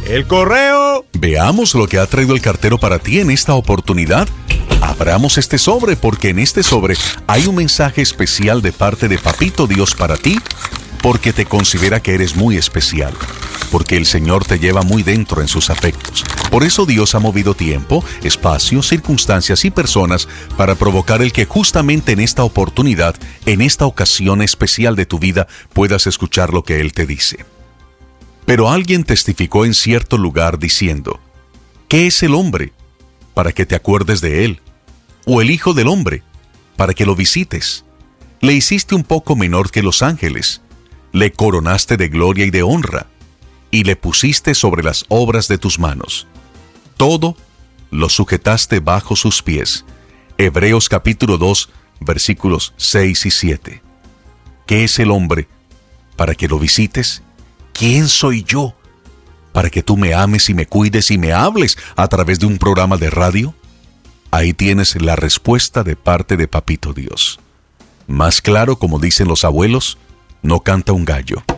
¡El correo! Veamos lo que ha traído el cartero para ti en esta oportunidad. Abramos este sobre porque en este sobre hay un mensaje especial de parte de Papito Dios para ti, porque te considera que eres muy especial, porque el Señor te lleva muy dentro en sus afectos. Por eso Dios ha movido tiempo, espacio, circunstancias y personas para provocar el que justamente en esta oportunidad, en esta ocasión especial de tu vida, puedas escuchar lo que Él te dice. Pero alguien testificó en cierto lugar diciendo: ¿qué es el hombre? Para que te acuerdes de él. ¿O el hijo del hombre? Para que lo visites. Le hiciste un poco menor que los ángeles. Le coronaste de gloria y de honra. Y le pusiste sobre las obras de tus manos. Todo lo sujetaste bajo sus pies. Hebreos capítulo 2, versículos 6 y 7. ¿Qué es el hombre? Para que lo visites. ¿Quién soy yo para que tú me ames y me cuides y me hables a través de un programa de radio? Ahí tienes la respuesta de parte de Papito Dios. Más claro, como dicen los abuelos, no canta un gallo.